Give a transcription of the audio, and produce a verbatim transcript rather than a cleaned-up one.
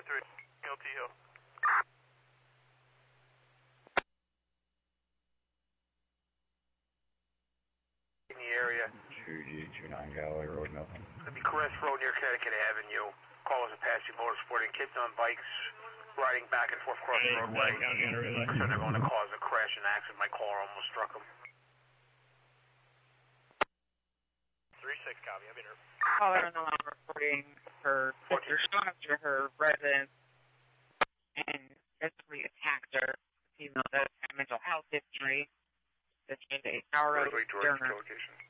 five three, L T O. In the area. two G two nine Galloway Road, Milton. It'll be Crest Road near Connecticut Avenue. Callers Apache Motorsport and kids on bikes riding back and forth across the roadway. So they're going to cause a crash and accident. My car almost struck them. three six, copy. I'm in her. Caller on the line reporting her sister showing up to her residence and physically attacked her. The female does have mental health history. This is a Power Road Roadway, George, location.